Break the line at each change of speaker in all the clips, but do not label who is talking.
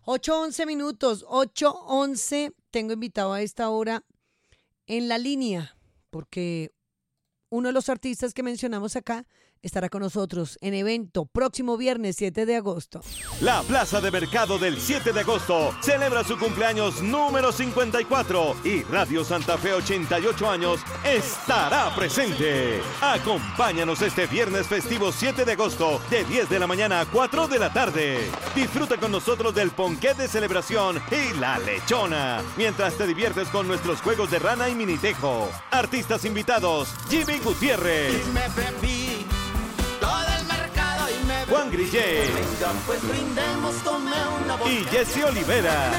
8:11, 8:11. Tengo invitado a esta hora en la línea, porque uno de los artistas que mencionamos acá estará con nosotros en evento próximo viernes 7 de agosto.
La Plaza de Mercado del 7 de agosto celebra su cumpleaños número 54 y Radio Santa Fe 88 años estará presente. Acompáñanos este viernes festivo 7 de agosto de 10 de la mañana a 4 de la tarde. Disfruta con nosotros del ponqué de celebración y la lechona, mientras te diviertes con nuestros juegos de rana y minitejo. Artistas invitados: Jimmy Gutiérrez, Juan Grillé y Jesse Olivera.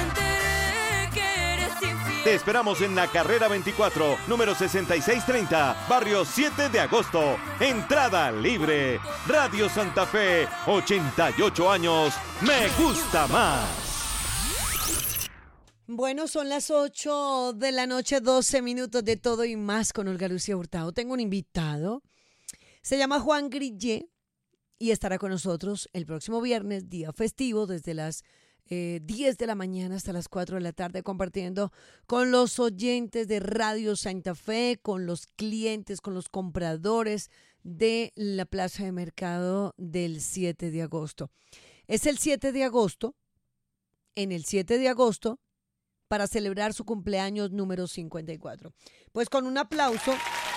Te esperamos en la carrera 24, número 6630, barrio 7 de agosto. Entrada libre. Radio Santa Fe, 88 años. Me gusta más.
Bueno, son las 8 de la noche, 12 minutos de Todo y Más con Olga Lucía Hurtado. Tengo un invitado. Se llama Juan Grillé. Y estará con nosotros el próximo viernes, día festivo, desde las 10 de la mañana hasta las 4 de la tarde, compartiendo con los oyentes de Radio Santa Fe, con los clientes, con los compradores de la Plaza de Mercado del 7 de agosto. Es el 7 de agosto, en el 7 de agosto, para celebrar su cumpleaños número 54. Pues con un aplauso,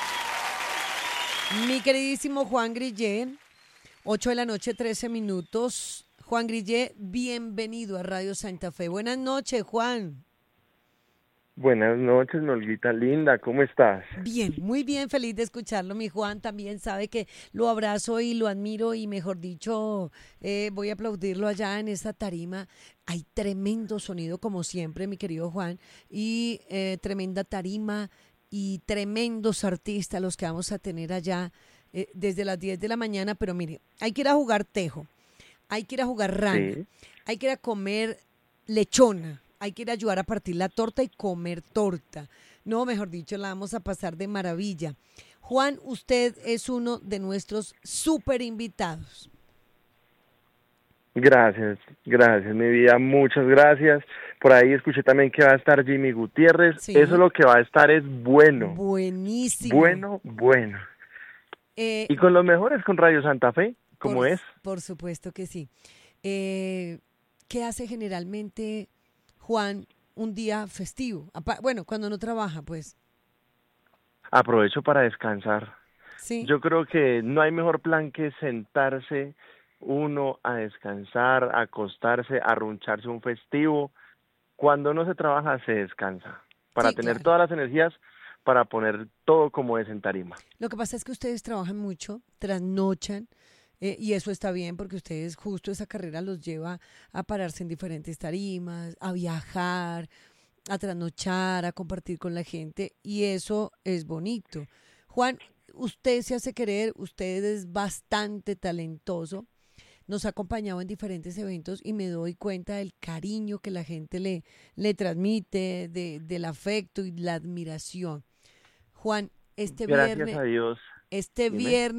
mi queridísimo Juan Grillé. 8 de la noche, 13 minutos. Juan Grillé, bienvenido a Radio Santa Fe. Buenas noches, Juan.
Buenas noches, Nolguita linda, ¿cómo estás?
Bien, muy bien, feliz de escucharlo. Mi Juan también sabe que lo abrazo y lo admiro y, mejor dicho, voy a aplaudirlo allá en esta tarima. Hay tremendo sonido, como siempre, mi querido Juan, y tremenda tarima y tremendos artistas los que vamos a tener allá. Desde las 10 de la mañana, pero mire, hay que ir a jugar tejo, hay que ir a jugar rana, sí, hay que ir a comer lechona, hay que ir a ayudar a partir la torta y comer torta. No, mejor dicho, la vamos a pasar de maravilla. Juan, usted es uno de nuestros súper invitados.
Gracias, mi vida, muchas gracias. Por ahí escuché también que va a estar Jimmy Gutiérrez. Sí. Eso lo que va a estar es bueno.
Buenísimo.
Bueno. Y con los mejores, con Radio Santa Fe, ¿cómo es?
Por supuesto que sí. ¿Qué hace generalmente, Juan, un día festivo? Bueno, cuando no trabaja, pues.
Aprovecho para descansar.
Sí.
Yo creo que no hay mejor plan que sentarse uno a descansar, a acostarse, a arruncharse un festivo. Cuando no se trabaja, se descansa. Para tener todas las energías, para poner todo como es en tarima.
Lo que pasa es que ustedes trabajan mucho, trasnochan, y eso está bien porque ustedes justo esa carrera los lleva a pararse en diferentes tarimas, a viajar, a trasnochar, a compartir con la gente, y eso es bonito. Juan, usted se hace querer, usted es bastante talentoso, nos ha acompañado en diferentes eventos y me doy cuenta del cariño que la gente le transmite, del afecto y la admiración. Juan,
Gracias a Dios.
Viernes